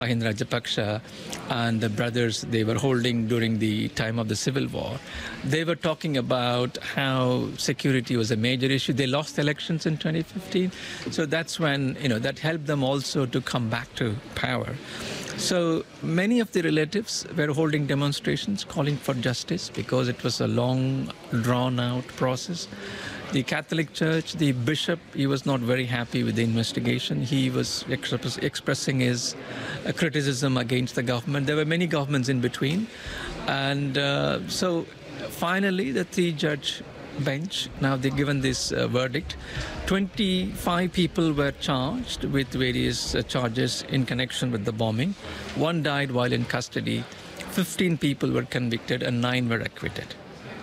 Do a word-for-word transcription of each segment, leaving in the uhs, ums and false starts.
Mahinda Rajapaksa and the brothers they were holding during the time of the civil war, they were talking about how security was a major issue. They lost elections in twenty fifteen, so that's when, you know, that helped them also to come back to power. So many of the relatives were holding demonstrations calling for justice because it was a long, drawn-out process. The Catholic Church, the bishop, he was not very happy with the investigation. He was express, expressing his uh, criticism against the government. There were many governments in between. And uh, so finally, the three-judge bench, now they've given this uh, verdict. twenty-five people were charged with various uh, charges in connection with the bombing. One died while in custody. fifteen people were convicted and nine were acquitted.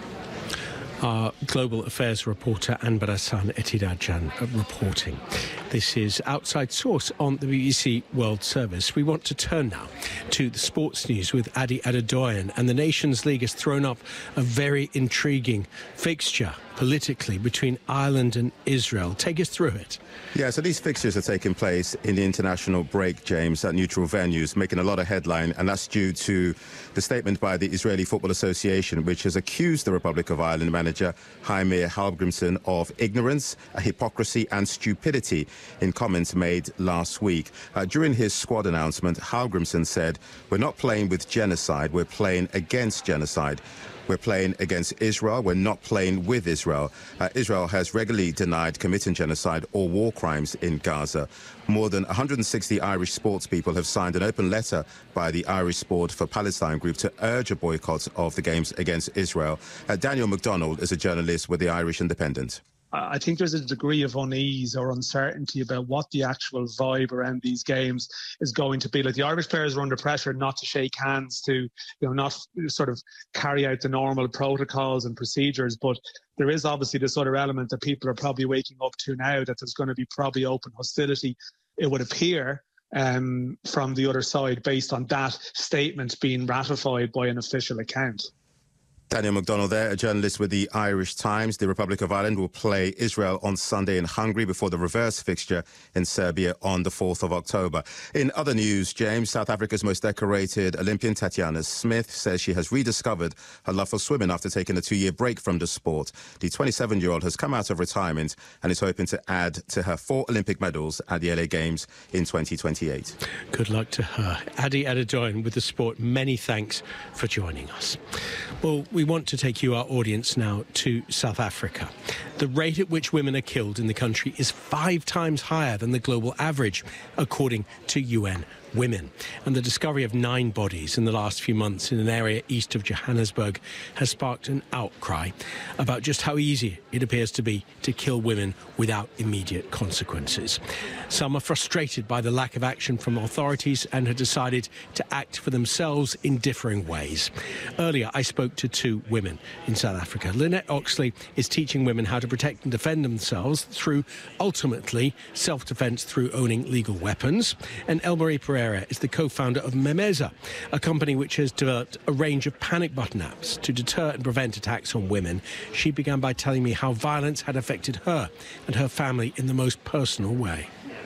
Our global affairs reporter Anbarasan Etidajan reporting. This is Outside Source on the B B C World Service. We want to turn now to the sports news with Adi Adedoyan, and the Nations League has thrown up a very intriguing fixture politically between Ireland and Israel. Take us through it. Yeah, so these fixtures are taking place in the international break, James, at neutral venues, making a lot of headline, and that's due to the statement by the Israeli Football Association, which has accused the Republic of Ireland manager Heimir Hallgrímsson of ignorance, hypocrisy and stupidity in comments made last week. Uh, during his squad announcement, Hallgrímsson said, "We're not playing with genocide, we're playing against genocide. We're playing against Israel. We're not playing with Israel." Uh, Israel has regularly denied committing genocide or war crimes in Gaza. More than one hundred sixty Irish sports people have signed an open letter by the Irish Sport for Palestine group to urge a boycott of the games against Israel. Uh, Daniel MacDonald is a journalist with the Irish Independent. I think there's a degree of unease or uncertainty about what the actual vibe around these games is going to be. Like, the Irish players are under pressure not to shake hands, to, you know, not sort of carry out the normal protocols and procedures. But there is obviously this other element that people are probably waking up to now, that there's going to be probably open hostility, it would appear, um, from the other side, based on that statement being ratified by an official account. Daniel MacDonald there, a journalist with the Irish Times. The Republic of Ireland will play Israel on Sunday in Hungary before the reverse fixture in Serbia on the fourth of October. In other news, James, South Africa's most decorated Olympian Tatiana Smith says she has rediscovered her love for swimming after taking a two-year break from the sport. The twenty-seven-year-old has come out of retirement and is hoping to add to her four Olympic medals at the L A Games in twenty twenty-eight. Good luck to her. Adi Adedoyan with the sport. Many thanks for joining us. Well, we want to take you, our audience, now to South Africa. The rate at which women are killed in the country is five times higher than the global average, according to U N Women. And the discovery of nine bodies in the last few months in an area east of Johannesburg has sparked an outcry about just how easy it appears to be to kill women without immediate consequences. Some are frustrated by the lack of action from authorities and have decided to act for themselves in differing ways. Earlier, I spoke to two women in South Africa. Lynette Oxley is teaching women how to protect and defend themselves through, ultimately, self-defense through owning legal weapons. And Elmarie Pereira is the co-founder of Memeza, a company which has developed a range of panic button apps to deter and prevent attacks on women. She began by telling me how violence had affected her and her family in the most personal way.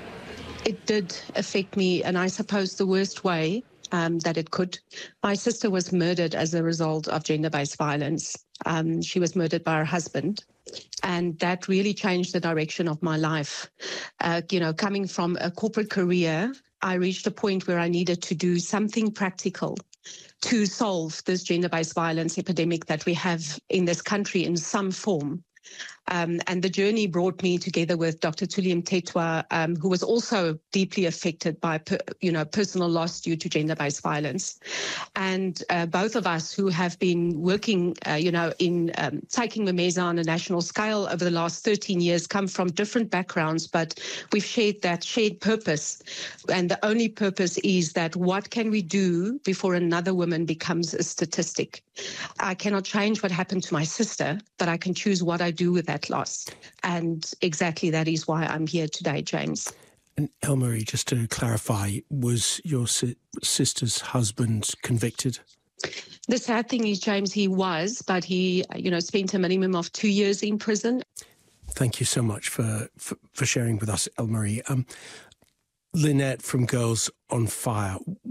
It did affect me, and I suppose the worst way um, that it could. My sister was murdered as a result of gender-based violence. Um, she was murdered by her husband. And that really changed the direction of my life. Uh, you know, coming from a corporate career, I reached a point where I needed to do something practical to solve this gender-based violence epidemic that we have in this country in some form. Um, and the journey brought me together with Doctor Tuli Mtetwa, um, who was also deeply affected by, per, you know, personal loss due to gender-based violence. And uh, both of us who have been working, uh, you know, in um, taking Memeza on a national scale over the last thirteen years come from different backgrounds, but we've shared that shared purpose. And the only purpose is that what can we do before another woman becomes a statistic? I cannot change what happened to my sister, but I can choose what I do with that loss. And exactly that is why I'm here today, James. And Elmarie, just to clarify, was your si- sister's husband convicted? The sad thing is, James, he was, but he, you know, spent a minimum of two years in prison. Thank you so much for, for, for sharing with us, Elmarie. Um, Lynette from Girls on Fire,